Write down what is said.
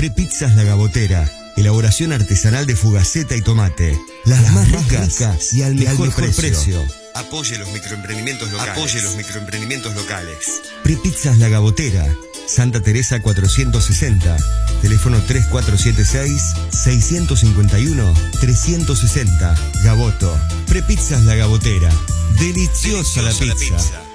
Prepizzas La Gabotera. Elaboración artesanal de fugaceta y tomate. Las más ricas y al mejor precio. Apoye los microemprendimientos locales. Prepizzas La Gabotera. Santa Teresa 460. Teléfono 3476-651-360. Gaboto. Prepizzas La Gabotera. Deliciosa la pizza.